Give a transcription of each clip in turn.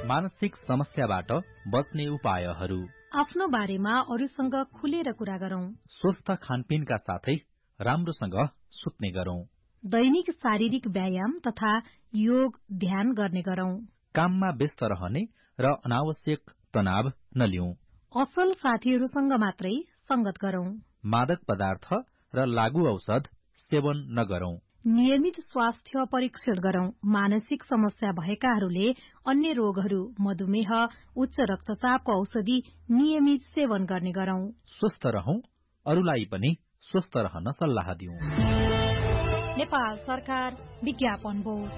मानसिक समस्याबाट बच्ने उपायहरू, आफ्नो बारेमा अरूसँग खुलेर कुरा गरौं, स्वस्थ खानपिनका साथै राम्रोसँग सुत्ने गरौं, दैनिक शारीरिक व्यायाम तथा योग ध्यान गर्ने गरौं, काममा व्यस्त रहने र अनावश्यक तनाव नलिउँ, असल साथीहरूसँग मात्रै संगत गरौं, मादक पदार्थ र लागू औषध सेवन नगरौं, नियमित स्वास्थ्य परीक्षण गरौं, मानसिक समस्या भएकाहरूले अन्य रोगहरू, मधुमेह, उच्च रक्तचापको औषधि नियमित सेवन गर्ने गरौं, स्वस्थ रहौं, अरूलाई पनि स्वस्थ रहन सल्लाह दिउँ। नेपाल सरकार विज्ञापन बोर्ड।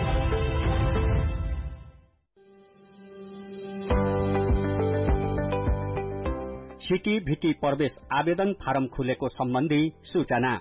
छिटी भिटी प्रवेश आवेदन फारम खुलेको सम्बन्धी सूचना।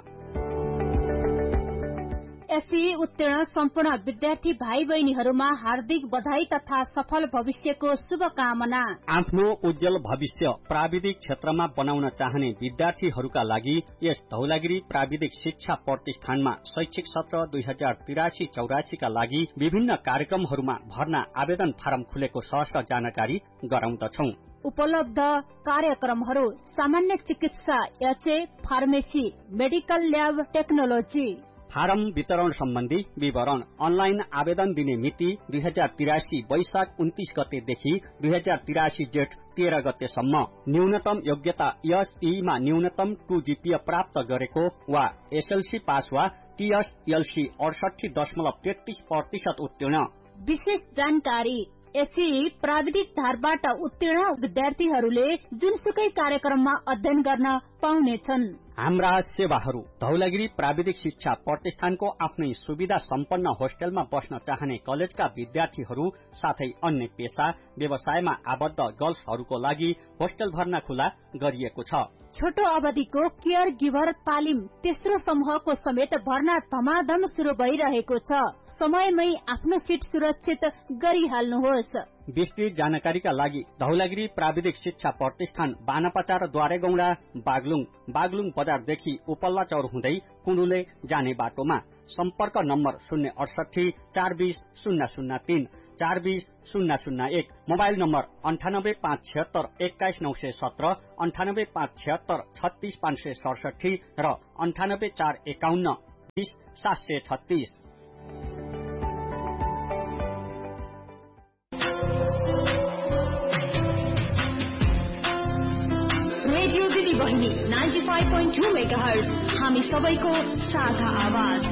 एसई उत्तीर्ण सम्पूर्ण विद्यार्थी भाइ बहिनीहरूमा हार्दिक बधाई तथा सफल भविष्यको शुभकामना। आफ्नो उज्जवल भविष्य प्राविधिक क्षेत्रमा बनाउन चाहने विद्यार्थीहरूका लागि यस धौलागिरी प्राविधिक शिक्षा प्रतिष्ठानमा शैक्षिक सत्र 2083-84 का लागि विभिन्न कार्यक्रमहरूमा भर्ना आवेदन फारम खुलेको सहर्ष जानकारी गराउँदछौं। उपलब्ध कार्यक्रमहरू सामान्य चिकित्सा, HA, pharmacy, medical lab technology. Form वितरण सम्बन्धी विवरण। अनलाइन आवेदन दिने मिति 2083 वैशाख 29 गतेदेखि 2083 जेठ 13 गतेसम्म। न्यूनतम योग्यता एसई-मा न्यूनतम 2 GPA प्राप्त गरेको वा एसएलसी पास वा टीएसएलसी 68.33% उत्तीर्ण। विशेष जानकारी। एसई प्राविधिक धारबाट उत्तीर्ण विद्यार्थीहरूले जुनसुकै कार्यक्रममा अध्ययन गर्न पाउनेछन्। हाम्रा सेवाहरू। धौलागिरी प्राविधिक शिक्षा प्रतिष्ठानको आफ्नै सुविधा सम्पन्न होस्टेलमा बस्न चाहने कलेजका विद्यार्थीहरू साथै अन्य पेशा व्यवसायमा आबद्ध गर्ल्सहरूको लागि होस्टेल भर्ना खुला गरिएको छ। छोटो अवधिको केयर गिभर तालिम तेस्रो समूहको समेत भर्ना धमाधम शुरू भइरहेको छ। समयमै आफ्नो सिट सुरक्षित गरिहाल्नुहोस्। विस्तृत जानकारीका लागि धौलागिरी प्राविधिक शिक्षा प्रतिष्ठान बानापचार द्वारेगौंडा बागलुङ बजारदेखि उपल्ला चौर हुँदै कुण्डुले जाने बाटोमा। सम्पर्क नम्बर 068 420 003 420 001। मोबाइल नम्बर 98576 21917 98576 36567 र 98451 20736। रेडियो दिदी बहिनी 95.2 मेगाहर्ज हामी सबैको साझा आवाज।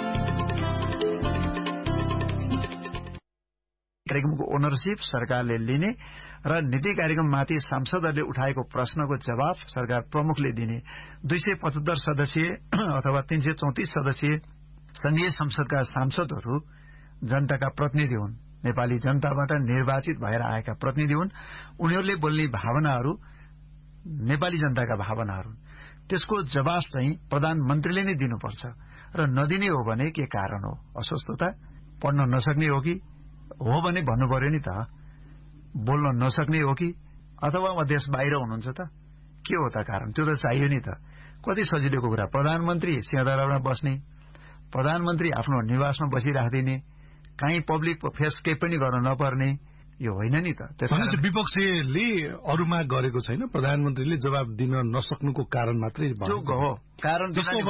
कार्यक्रमको ओनरशिप सरकारले लिने र नीति कार्यक्रममाथि सांसदहरूले उठाएको प्रश्नको जवाब सरकार प्रमुखले दिने। 275 सदस्यीय अथवा 334 सदस्यीय संघीय संसदका सांसदहरू जनताका प्रतिनिधि हुन्, नेपाली जनताबाट निर्वाचित भएर आएका प्रतिनिधि हुन्। उनीहरूले बोल्ने भावनाहरू नेपाली जनताका भावनाहरू, त्यसको जवाब चाहिँ प्रधानमन्त्रीले नै दिनुपर्छ र नदिने हो भने के कारण हो? अस्वस्थता, पढ्न नसक्ने हो कि? हो भने भन्नु पर्यो नि त। बोल्न नसक्ने हो कि अथवा देश बाहिर हुनुहुन्छ त? के हो त कारण? त्यो त चाहियो नि त। कति सजिलोको कुरा। प्रधानमन्त्री सिंहदरबारमा बस्ने, प्रधानमन्त्री आफ्नो निवासमा बसिराख्दिने, कहीँ पब्लिक फेस केही पनि गर्न नपर्ने, यो होइन नि त। त्यसैले विपक्षले अरूमा गरेको छैन, प्रधानमन्त्रीले जवाब दिन नसक्नुको कारण मात्रै हो। कारण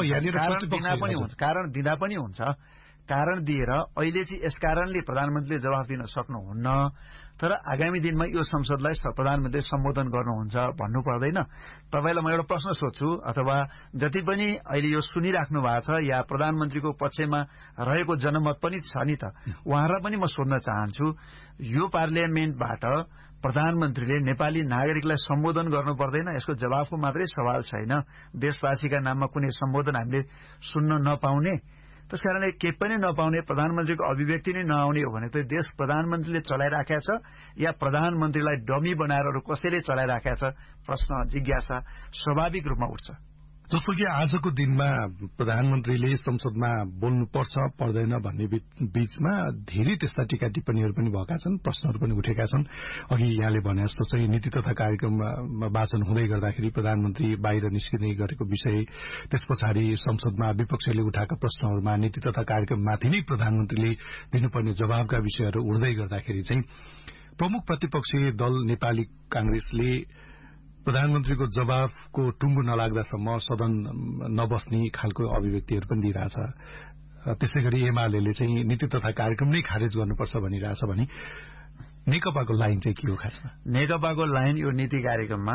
दिँदा पनि हुन्छ। कारण दिएर अहिले चाहिँ यस कारणले प्रधानमन्त्रीले जवाफ दिन सक्नुहुन्न, तर आगामी दिनमा यो संसदलाई प्रधानमन्त्रीले सम्बोधन गर्नुहुन्छ भन्नु पर्दैन। तपाईलाई म एउटा प्रश्न सोध्छु, अथवा जति पनि अहिले यो सुनिराख्नु भएको छ या प्रधानमन्त्रीको पक्षमा रहेको जनमत पनि छ नि त, उहाँहरूलाई पनि म सोध्न चाहन्छु, यो पार्लियामेन्टबाट प्रधानमन्त्रीले नेपाली नागरिकलाई सम्बोधन गर्नु पर्दैन? यसको जवाफको मात्रै सवाल छैन। देशवासीका नाममा कुनै सम्बोधन हामीले सुन्न नपाउने, त्यसकारणले केही पनि नपाउने, प्रधानमन्त्रीको अभिव्यक्ति नै नआउने हो भने त देश प्रधानमन्त्रीले चलाइराखेको छ या प्रधानमन्त्रीलाई डमी बनाएर कसैले चलाइराखेको छ? प्रश्न, जिज्ञासा स्वाभाविक रूपमा उठ्छ। जस्तो कि आजको दिनमा प्रधानमन्त्रीले संसदमा बोल्नुपर्छ पर्दैन भन्ने बीचमा धेरै त्यस्ता टीका टिप्पणीहरू पनि भएका छन्, प्रश्नहरू पनि उठेका छन्। अघि यहाँले भने जस्तो चाहिँ नीति तथा कार्यक्रममा वाचन हुँदै गर्दाखेरि प्रधानमन्त्री बाहिर निस्किँदै गरेको विषय, त्यस पछाडि संसदमा विपक्षले उठाएका प्रश्नहरूमा नीति तथा कार्यक्रममाथि नै प्रधानमन्त्रीले दिनुपर्ने जवाबका विषयहरू उठ्दै गर्दाखेरि चाहिँ प्रमुख प्रतिपक्षी दल नेपाली कांग्रेसले प्रधानमन्त्रीको जवाफको टुङ्गो नलाग्दासम्म सदन नबस्ने खालको अभिव्यक्तिहरू पनि दिइरहेछ। त्यसै गरी एमाले चाहिँ नीति तथा कार्यक्रम नै खारेज गर्नुपर्छ भनिरहेछ भने नेकपाको लाइन चाहिँ के हो खासमा? नेकपाको लाइन यो नीति कार्यक्रममा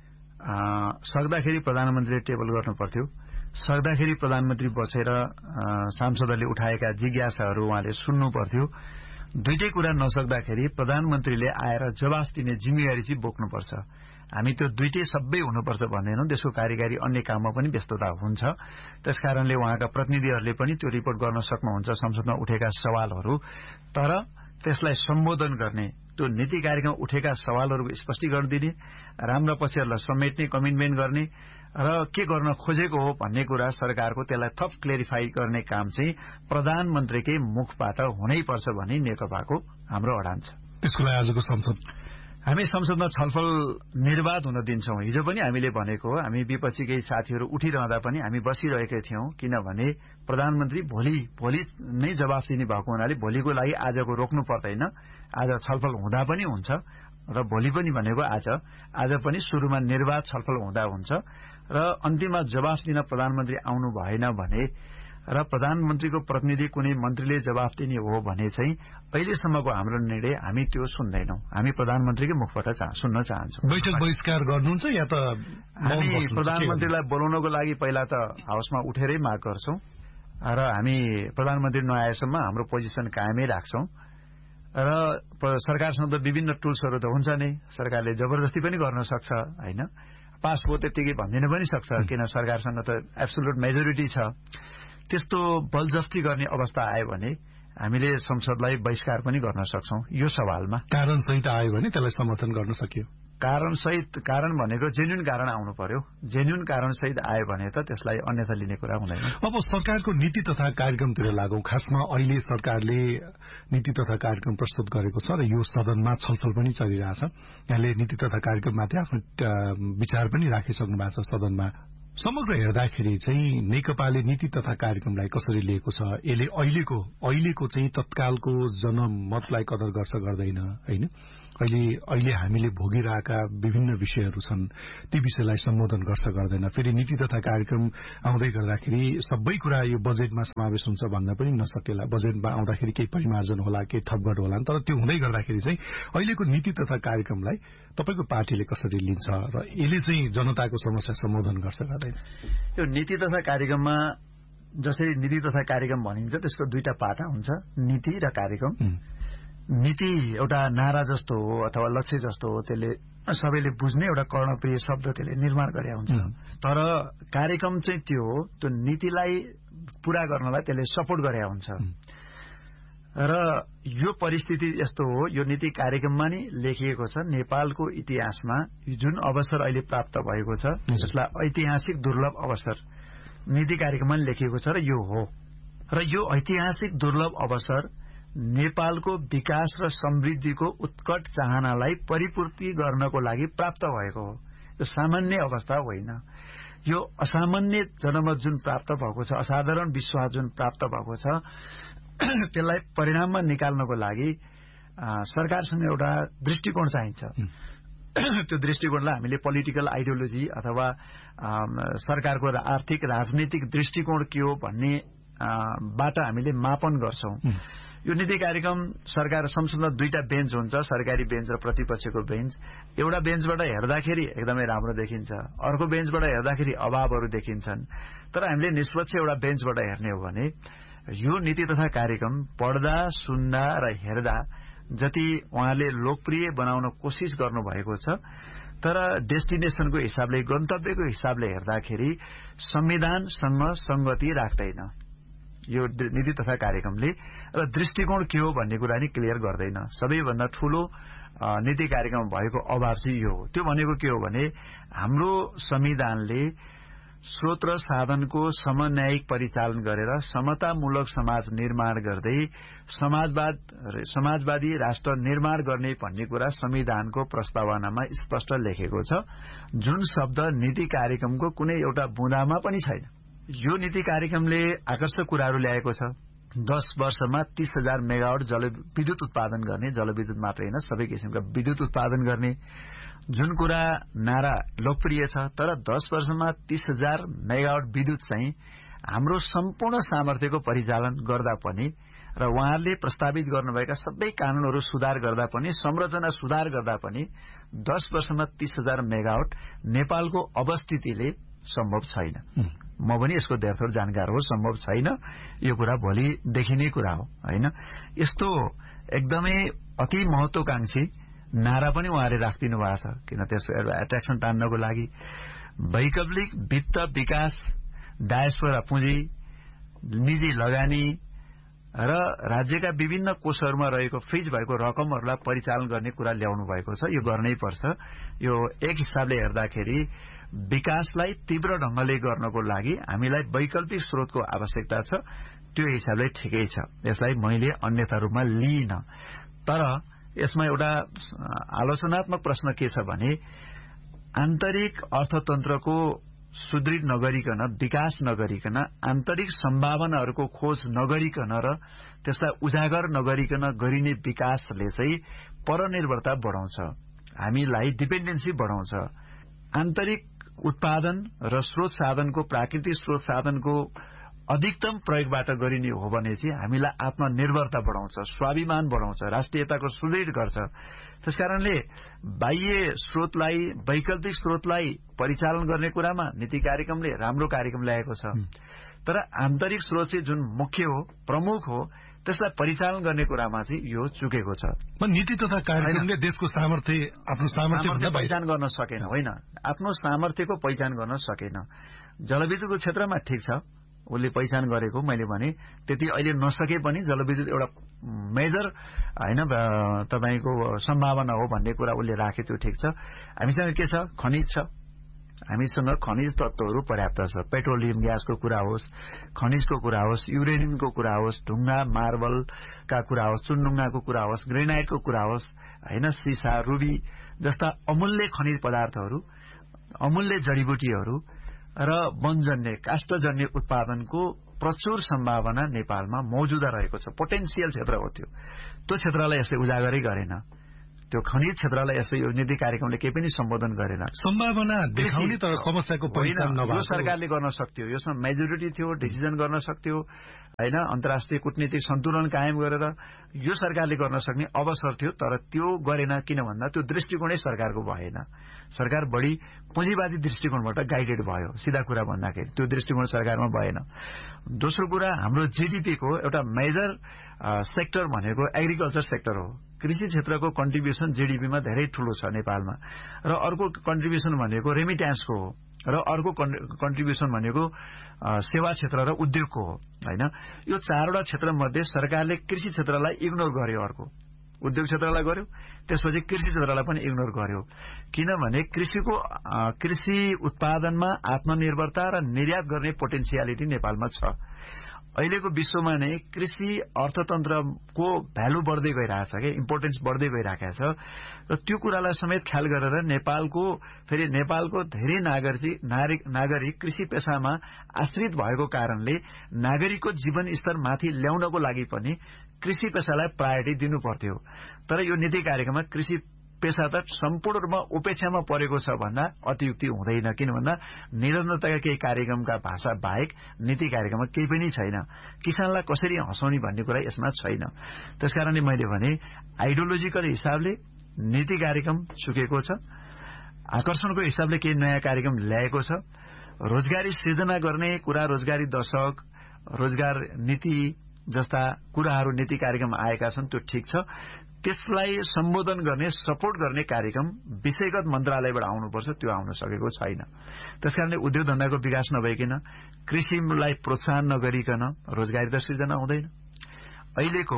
सक्दाखेरि प्रधानमन्त्रीले टेबल गर्नु पर्थ्यो, सक्दाखेरि प्रधानमन्त्री बसेर सांसदहरूले उठाएका जिज्ञासाहरू उहाँले सुन्नु पर्थ्यो। दुईटै कुरा नसक्दाखेरि प्रधानमन्त्रीले आएर जवाफ दिने जिम्मेवारी चाहिँ बोक्नुपर्छ। हामी त्यो दुईटै सबै हुनुपर्छ भन्दैनौं। देशको कार्यकारी अन्य काममा पनि व्यस्तता हुन्छ। त्यसकारणले उहाँका प्रतिनिधिहरूले पनि त्यो रिपोर्ट गर्न सक्नुहुन्छ संसदमा उठेका सवालहरू। तर त्यसलाई सम्बोधन गर्ने, त्यो नीति कार्यक्रम उठेका सवालहरूको स्पष्टीकरण दिने, राम्रा पक्षहरूलाई समेट्ने, कमिटमेन्ट गर्ने र के गर्न खोजेको हो भन्ने कुरा सरकारको त्यसलाई थप क्लेरिफाई गर्ने काम चाहिँ प्रधानमन्त्रीकै मुखबाट हुनैपर्छ भन्ने नेकपाको हाम्रो अडान छ। त्यसको लागि आजको संसद हामी संसदमा छलफल निर्वाध हुन दिन्छौं। हिजो पनि हामीले भनेको हो, हामी विपक्षीकै साथीहरू उठिरहँदा पनि हामी बसिरहेकै थियौं, किनभने प्रधानमन्त्री भोलि नै जवाफ दिने भएको हुनाले भोलिको लागि आजको रोक्नु पर्दैन। आज छलफल हुँदा पनि हुन्छ र भोलि पनि भनेको आज पनि सुरुमा निर्वाध छलफल हुँदा हुन्छ र अन्तिममा जवाफ दिन प्रधानमन्त्री आउनु भएन भने र प्रधानमन्त्रीको प्रतिनिधि कुनै मन्त्रीले जवाफ दिने हो भने चाहिँ अहिलेसम्मको हाम्रो निर्णय हामी त्यो सुन्दैनौं। हामी प्रधानमन्त्रीकै मुखबाट सुन्न चाहन्छौं। बैठक बहिष्कार गर्नुहुन्छ या त हामी प्रधानमन्त्रीलाई बोलाउनको लागि पहिला त हाउसमा उठेरै माग गर्छौं र हामी प्रधानमन्त्री नआएसम्म हाम्रो पोजिसन कायमै राख्छौं र सरकारसँग त विभिन्न टुल्सहरू त हुन्छ नै। सरकारले जबरजस्ती पनि गर्न सक्छ, हैन, पास भयो त्यतिकै भनिदिन पनि सक्छ, किन सरकारसँग त एब्सोल्युट मेजोरिटी छ। त्यस्तो बलजफ्ती गर्ने अवस्था आयो भने हामीले संसदलाई बहिष्कार पनि गर्न सक्छौं। यो सवालमा कारण सहित आयो भने त्यसलाई समर्थन गर्न सकियो। कारण भनेको जेन्युन कारण आउनु पर्यो। जेन्युन कारण सहित आयो भने त त्यसलाई अन्यथा लिने कुरा हुँदैन। अब सरकारको नीति तथा कार्यक्रमतिर लागौं। खासमा अहिले सरकारले नीति तथा कार्यक्रम प्रस्तुत गरेको छ र यो सदनमा छलफल पनि चलिरहेछ। यहाँले नीति तथा कार्यक्रममाथि आफ्नो विचार पनि राखिसक्नु भएको छ सदनमा। समग्र हेर्दाखेरि चाहिँ नेकपाले नीति तथा कार्यक्रमलाई कसरी लिएको छ? यसले अहिलेको चाहिँ तत्कालको जनमतलाई कदर गर्छ गर्दैन, हैन? अहिले हामीले भोगिरहेका विभिन्न विषयहरू छन्, ती विषयलाई सम्बोधन गर्छ गर्दैन। फेरि नीति तथा कार्यक्रम आउँदै गर्दाखेरि सबै कुरा यो बजेटमा समावेश हुन्छ भन्न पनि नसकेला। बजेटमा आउँदाखेरि केही परिमार्जन होला, केही थपघट होला, तर त्यो हुँदै गर्दाखेरि चाहिँ अहिलेको नीति तथा कार्यक्रमलाई तपाईको पार्टीले कसरी लिन्छ र यसले चाहिँ जनताको समस्या सम्बोधन गर्छ गर्दैन? यो नीति तथा कार्यक्रममा जसरी नीति तथा कार्यक्रम भनिन्छ त्यसको दुईटा पाटा हुन्छ, नीति र कार्यक्रम। नीति एउटा नारा जस्तो हो अथवा लक्ष्य जस्तो हो, त्यसले सबैले बुझ्ने एउटा कर्णप्रिय शब्द त्यसले निर्माण गरे हुन्छ। तर कार्यक्रम चाहिँ त्यो हो, त्यो नीतिलाई पूरा गर्नलाई त्यसले सपोर्ट गरे हुन्छ। र यो परिस्थिति यस्तो हो, यो नीति कार्यक्रममा नै लेखिएको छ नेपालको इतिहासमा जुन अवसर अहिले प्राप्त भएको छ त्यसलाई ऐतिहासिक दुर्लभ अवसर नीति कार्यक्रममा लेखिएको छ र यो हो। र यो ऐतिहासिक दुर्लभ अवसर नेपालको विकास र समृद्धिको उत्कट चाहनालाई परिपूर्ति गर्नको लागि प्राप्त भएको हो। यो सामान्य अवस्था होइन। यो असामान्य जनमत जुन प्राप्त भएको छ, असाधारण विश्वास जुन प्राप्त भएको छ, त्यसलाई परिणाममा निकाल्नको लागि सरकारसँग एउटा दृष्टिकोण चाहिन्छ। त्यो दृष्टिकोणलाई हामीले पोलिटिकल आइडियोलोजी अथवा सरकारको आर्थिक राजनीतिक दृष्टिकोण के हो भन्ने बाट हामीले मापन गर्छौं। यो नीति कार्यक्रम सरकार संसदमा दुईटा बेन्च हुन्छ, सरकारी बेन्च र प्रतिपक्षको बेन्च। एउटा बेन्चबाट हेर्दाखेरि एकदमै राम्रो देखिन्छ, अर्को बेन्चबाट हेर्दाखेरि अभावहरू देखिन्छन्। तर हामीले निष्पक्ष एउटा बेन्चबाट हेर्ने हो भने यो नीति तथा कार्यक्रम पढ्दा, सुन्दा र हेर्दा जति उहाँले लोकप्रिय बनाउन कोसिस गर्नुभएको छ, तर डेस्टिनेसनको हिसाबले, गन्तव्यको हिसाबले हेर्दाखेरि संविधानसँग संगति राख्दैन यो नीति तथा कार्यक्रमले। र दृष्टिकोण के हो भन्ने कुरा नि क्लियर गर्दैन। सबैभन्दा ठूलो नीति कार्यक्रम भएको अभाव चाहिँ यो हो। त्यो भनेको के हो भने हाम्रो संविधानले स्रोत र साधनको समन्वयिक परिचालन गरेर समतामूलक समाज निर्माण गर्दै समाजवादी राष्ट्र निर्माण गर्ने भन्ने कुरा संविधानको प्रस्तावनामा स्पष्ट लेखेको छ, जुन शब्द नीति कार्यक्रमको कुनै एउटा बुँदामा पनि छैन। यो नीति कार्यक्रमले आकर्षक कुराहरू ल्याएको छ। 10 वर्षमा 30,000 मेगावाट जलविद्युत उत्पादन गर्ने, जलविद्युत मात्र होइन सबै किसिमका विद्युत उत्पादन गर्ने जुन कुरा नारा लोकप्रिय छ, तर 10 वर्षमा 30,000 मेगावाट विद्युत चाहिँ हाम्रो सम्पूर्ण सामर्थ्यको परिचालन गर्दा पनि र उहाँहरूले प्रस्तावित गर्नुभएका सबै कानूनहरू सुधार गर्दा पनि, संरचना सुधार गर्दा पनि 10 वर्षमा 30,000 मेगावाट नेपालको अवस्थितिले सम्भव छैन। म पनि यसको धेरथोर जानकार हो, सम्भव छैन यो कुरा, भोलि देखिने कुरा हो होइन। यस्तो एकदमै अति महत्वाकांक्षी नारा पनि उहाँले राखिदिनु भएको छ, किन त्यसको एट्र्याक्सन तान्नको लागि वैकल्पिक वित्त विकास, डायस्पोरा पुँजी, निजी लगानी र राज्यका विभिन्न कोषहरूमा रहेको फ्रिज भएको रकमहरूलाई परिचालन गर्ने कुरा ल्याउनु भएको छ। यो गर्नै पर्छ। यो एक हिसाबले हेर्दाखेरि विकासलाई तीव्र ढंगले गर्नको लागि हामीलाई वैकल्पिक स्रोतको आवश्यकता छ, त्यो हिसाबले ठिकै छ, यसलाई मैले अन्यथा रूपमा लिइन। तर यसमा एउटा आलोचनात्मक प्रश्न के छ भने आन्तरिक अर्थतन्त्रको सुदृढ नगरिकन, विकास नगरिकन, आन्तरिक सम्भावनाहरूको खोज नगरिकन र त्यसलाई उजागर नगरिकन गरिने विकासले चाहिँ परनिर्भरता बढाउँछ, हामीलाई डिपेन्डेन्सी बढाउँछ। आन्तरिक उत्पादन र स्रोत साधनको, प्राकृतिक स्रोत साधनको अधिकतम प्रयोगबाट गरिने हो भने चाहिँ हामीलाई आत्मनिर्भरता बढाउँछ, स्वाभिमान बढाउँछ, राष्ट्रियताको सुदृढ गर्छ। त्यसकारणले बाह्य स्रोतलाई, वैकल्पिक स्रोतलाई परिचालन गर्ने कुरामा नीति कार्यक्रमले राम्रो कार्यक्रम ल्याएको छ, तर आन्तरिक स्रोत चाहिँ जुन मुख्य हो, प्रमुख हो, त्यसलाई परिचालन गर्ने कुरामा चाहिँ यो चुकेको छ। नीति तथा कार्यक्रमले देशको सामर्थ्य, आफ्नो सामर्थ्य पहिचान गर्न सकेन, होइन, आफ्नो सामर्थ्यको पहिचान गर्न सकेन। जलविद्युतको क्षेत्रमा ठिक छ, उसले पहिचान गरेको, मैले भने त्यति अहिले नसके पनि जलविद्युत एउटा मेजर होइन तपाईको सम्भावना हो भन्ने कुरा उसले राखे, त्यो ठिक छ। हामीसँग के छ? खनिज छ, हामीसँग खनिज तत्त्वहरू पर्याप्त छ। पेट्रोलियम ग्यासको कुरा होस्, खनिजको कुरा होस्, युरेनियमको कुरा होस्, ढुङ्गा मार्बलका कुरा होस्, चुनढुङ्गाको कुरा होस्, ग्रेनाइटको कुरा होस्, होइन, सिसा, रुबी जस्ता अमूल्य खनिज पदार्थहरू, अमूल्य जडीबुटीहरू र वनजन्य, काष्ठजन्य उत्पादनको प्रचुर सम्भावना नेपालमा मौजुदा रहेको छ। पोटेन्सियल क्षेत्र हो त्यो क्षेत्रलाई यसले उजागरै गरेन, त्यो खनिज क्षेत्रलाई यसो यो नीति कार्यक्रमले केही पनि सम्बोधन गरेन। सम्भावना देखाउने तर समस्याको परिचालन नभएको। यो सरकारले गर्न सक्थ्यो, यसमा मेजोरिटी थियो, डिसिजन गर्न सक्थ्यो, होइन, अन्तर्राष्ट्रिय कूटनीतिक सन्तुलन कायम गरेर यो सरकारले गर्न सक्ने अवसर थियो, तर त्यो गरेन। किन भन्दा त्यो दृष्टिकोणै सरकारको भएन, सरकार बढी पुँजीवादी दृष्टिकोणबाट गाइडेड भयो, सिधा कुरा भन्दाखेरि त्यो दृष्टिकोण सरकारमा भएन। दोस्रो कुरा, हाम्रो जीडीपीको एउटा मेजर सेक्टर भनेको एग्रिकल्चर सेक्टर हो। कृषि क्षेत्रको कन्ट्रिब्युसन जीडीपीमा धेरै ठूलो छ नेपालमा, र अर्को कन्ट्रिब्युसन भनेको रेमिट्यान्सको हो, र अर्को कन्ट्रिब्युसन भनेको सेवा क्षेत्र र उद्योगको हो, होइन। यो चारवटा क्षेत्रमध्ये सरकारले कृषि क्षेत्रलाई इग्नोर गर्यो, अर्को उद्योग क्षेत्रलाई गर्यो, त्यसपछि कृषि क्षेत्रलाई पनि इग्नोर गर्यो। किनभने कृषि उत्पादनमा आत्मनिर्भरता र निर्यात गर्ने पोटेन्सियालिटी नेपालमा छ। अहिलेको विश्वमा नै कृषि अर्थतन्त्रको भ्यालु बढ्दै गइरहेछ के, इम्पोर्टेन्स बढ्दै गइरहेको छ, र त्यो कुरालाई समेत ख्याल गरेर नेपालको धेरै नागरिक कृषि पेशामा आश्रित भएको कारणले नागरिकको जीवन स्तर माथि ल्याउनको लागि पनि कृषि पेशालाई प्रायोरिटी दिनु पर्थ्यो। तर यो नीति कार्यक्रममा कृषि पेशा त सम्पूर्ण रूपमा उपेक्षामा परेको छ भन्दा अतियुक्ति हुँदैन। किन भन्दा निरन्तरताका केही कार्यक्रमका भाषा बाहेक नीति कार्यक्रममा केही पनि छैन। किसानलाई कसरी हँसाउने भन्ने कुरा यसमा छैन। त्यसकारणले मैले भने आइडियोलोजिकल हिसाबले नीति कार्यक्रम चुकेको छ, आकर्षणको हिसाबले केही नयाँ कार्यक्रम ल्याएको छ। रोजगारी सृजना गर्ने कुरा, रोजगारी दशक, रोजगार नीति जस्ता कुराहरू नीति कार्यक्रम आएका छन्, त्यो ठिक छ। त्यसलाई सम्बोधन गर्ने, सपोर्ट गर्ने कार्यक्रम विषयगत मन्त्रालयबाट आउनुपर्छ, त्यो आउन सकेको छैन। त्यसकारणले उद्योग धन्दाको विकास नभइकन, कृषिलाई प्रोत्साहन नगरिकन रोजगारी त सृजना हुँदैन। अहिलेको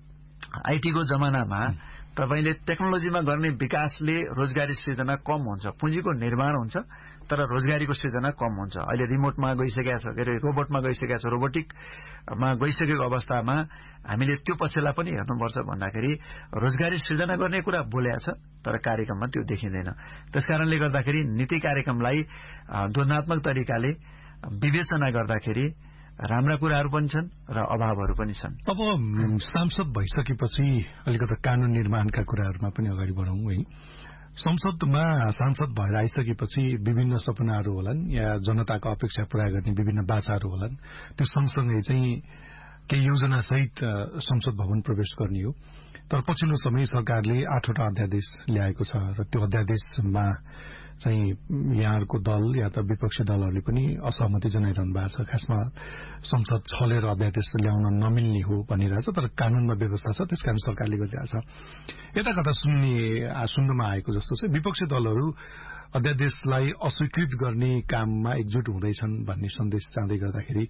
आइटीको जमानामा तपाईले टेक्नोलोजीमा गर्ने विकासले रोजगारी सृजना कम हुन्छ, पुँजीको निर्माण हुन्छ, तर रोजगारीको सृजना कम हुन्छ। अहिले रिमोटमा गइसकेको छ, रोबोटमा गइसकेको छ, रोबोटिकमा गइसकेको अवस्थामा हामीले त्यो पक्षलाई पनि हेर्नुपर्छ भन्दाखेरि रोजगारी सृजना गर्ने कुरा बोलेको छ, तर कार्यक्रममा त्यो देखिँदैन। त्यसकारणले गर्दाखेरि नीति कार्यक्रमलाई द्वन्द्वात्मक तरिकाले विवेचना गर्दाखेरि राम्रा कुराहरू पनि छन् र अभावहरू पनि छन्। अब सांसद भइसकेपछि अलिकति कानून निर्माणका कुराहरूमा पनि अगाडि बढौँ है। संसदमा सांसद भएर आइसकेपछि विभिन्न सपनाहरू होलान् या जनताको अपेक्षा पूरा गर्ने विभिन्न बाचाहरू होलान्। त्यो सँगसँगै चाहिँ केही योजना सहित संसद भवन प्रवेश गर्ने हो। तर पछिल्लो समय सरकारले 8वटा अध्यादेश ल्याएको छ र त्यो अध्यादेशमा चाहिँ यहाँहरूको दल या त विपक्षी दलहरूले पनि असहमति जनाइरहनु भएको छ। खासमा संसद छलेर अध्यादेश ल्याउन नमिल्ने हो भनिरहेछ, तर कानूनमा व्यवस्था छ, त्यसकारण सरकारले गरिरहेछ। यता कता सुन्नमा आएको जस्तो छ विपक्षी दलहरू अध्यादेशलाई अस्वीकृत गर्ने काममा एकजुट हुँदैछन् भन्ने सन्देश जाँदै गर्दाखेरि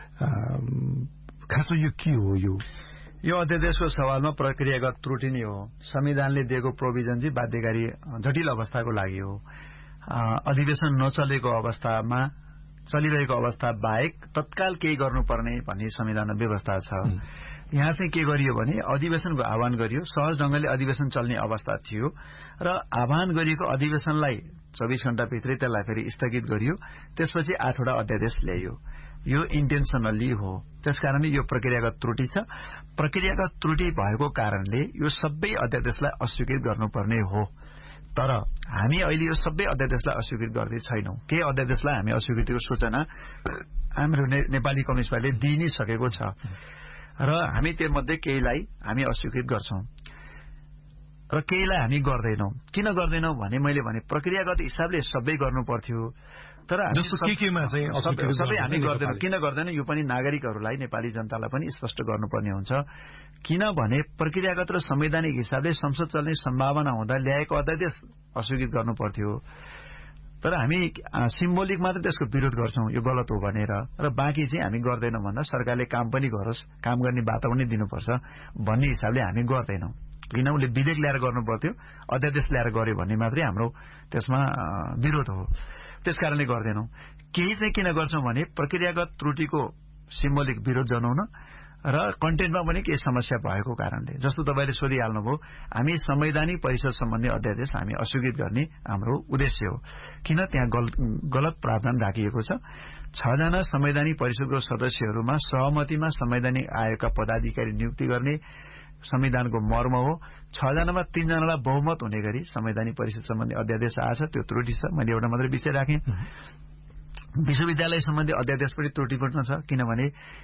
खासमा यो के हो? यो अध्यादेशको सवालमा प्रक्रियागत त्रुटि नै हो। संविधानले दिएको प्रोभिजन चाहिँ बाध्यकारी जटिल अवस्थाको लागि हो। अधिवेशन नचलेको अवस्थामा चलिरहेको अवस्था बाहेक तत्काल केही गर्नुपर्ने भन्ने संविधानमा व्यवस्था छ। यहाँ चाहिँ के गरियो भने अधिवेशनको आह्वान गरियो, सहज ढंगले अधिवेशन चल्ने अवस्था थियो र आह्वान गरिएको अधिवेशनलाई 24 घण्टाभित्रै त्यसलाई फेरि स्थगित गरियो। त्यसपछि 8वटा अध्यादेश ल्याइयो। यो इन्टेन्सनली हो। त्यसकारणले यो प्रक्रियागत त्रुटि छ। प्रक्रियागत त्रुटि भएको कारणले यो सबै अध्यादेशलाई अस्वीकृत गर्नुपर्ने हो। तर हामी अहिले यो सबै अध्यादेशलाई अस्वीकृत गर्दै छैनौं। केही अध्यादेशलाई हामी अस्वीकृतिको सूचना हाम्रो नेपाली कम्युनिस्ट पार्टीले दिइ नै सकेको छ र हामी त्योमध्ये केहीलाई हामी अस्वीकृत गर्छौं र केहीलाई हामी गर्दैनौं। किन गर्दैनौं भने मैले भने प्रक्रियागत हिसाबले सबै गर्नु पर्थ्यो, तर सबै हामी गर्दैनौं। किन गर्दैनौं यो पनि नागरिकहरूलाई, नेपाली जनतालाई पनि स्पष्ट गर्नुपर्ने हुन्छ। किनभने प्रक्रियागत र संवैधानिक हिसाबले संसद चल्ने सम्भावना हुँदा ल्याएको अध्यादेश अस्वीकृत गर्नु पर्थ्यो, तर हामी सिम्बोलिक मात्र त्यसको विरोध गर्छौं यो गलत हो भनेर, र बाँकी चाहिँ हामी गर्दैनौं भन्दा सरकारले काम पनि गरोस्, काम गर्ने वातावरण दिनुपर्छ भन्ने हिसाबले हामी गर्दैनौं। किन उनले विधेयक ल्याएर गर्नु पर्थ्यो, अध्यादेश ल्याएर गर्यो भन्ने मात्रै हाम्रो त्यसमा विरोध हो। त्यसकारणले गर्दैनौं। केही चाहिँ किन गर्छौं भने प्रक्रियागत त्रुटिको सिम्बोलिक विरोध जनाउन र कन्टेन्टमा पनि केही समस्या भएको कारणले। जस्तो तपाईले सोधिहाल्नुभयो, हामी संवैधानिक परिषद सम्बन्धी अध्यादेश हामी अस्वीकृत गर्ने हाम्रो उद्देश्य हो। किन त्यहाँ गलत प्रावधान राखिएको छ। 6 जना संवैधानिक परिषदको सदस्यहरूमा सहमतिमा संवैधानिक आयोगका पदाधिकारी नियुक्ति गर्ने संविधानको मर्म हो। 6 जनामा 3 जनालाई बहुमत हुने गरी संवैधानिक परिषद सम्बन्धी अध्यादेश आएछ, त्यो त्रुटि छ। मैले एउटा मात्रै विषय राखेँ। विश्वविद्यालय सम्बन्धी अध्यादेश पनि त्रुटिपूर्ण छ, किनभने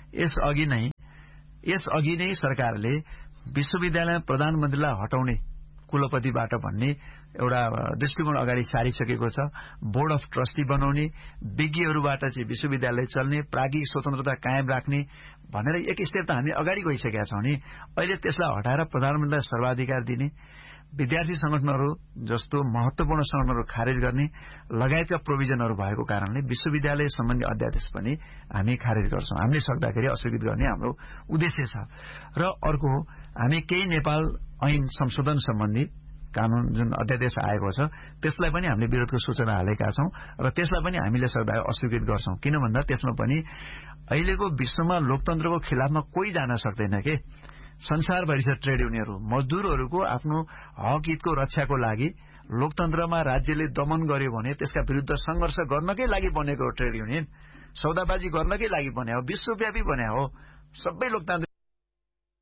यसअघि नै सरकारले विश्वविद्यालयमा प्रधानमन्त्रीलाई हटाउने कुलपतिबाट भन्ने एउटा दृष्टिकोण अगाडि सारिसकेको छ। बोर्ड अफ ट्रस्टी बनाउने, विज्ञहरूबाट चाहिँ विश्वविद्यालय चल्ने, प्राज्ञिक स्वतन्त्रता कायम राख्ने भनेर एक स्टेप त हामी अगाडि गइसकेका छौं नि। अहिले त्यसलाई हटाएर प्रधानमन्त्रीलाई सर्वाधिकार दिने, विद्यार्थी संगठनहरू जस्तो महत्वपूर्ण संगठनहरू खारेज गर्ने लगायतका प्रोभिजनहरू भएको कारणले विश्वविद्यालय सम्बन्धी अध्यादेश पनि हामी खारेज गर्छौं। हामीले सक्दाखेरि अस्वीकृत गर्ने हाम्रो उद्देश्य छ। र अर्को, हामी केही नेपाल ऐन संशोधन सम्बन्धी कानून जुन अध्यादेश आएको छ त्यसलाई पनि हामीले विरोधको सूचना हालेका छौं र त्यसलाई पनि हामीले सक्दा अस्वीकृत गर्छौं। किन भन्दा त्यसमा पनि अहिलेको विश्वमा लोकतन्त्रको खिलाफमा कोही जान सक्दैन के। संसारभरि छ ट्रेड युनियनहरू, मजदुरहरूको आफ्नो हक हितको रक्षाको लागि लोकतन्त्रमा राज्यले दमन गर्यो भने त्यसका विरुद्ध संघर्ष गर्नकै लागि बनेको ट्रेड युनियन, सौदाबाजी गर्नकै लागि बने हो, विश्वव्यापी बने हो। सबै लोकतान्त्रिक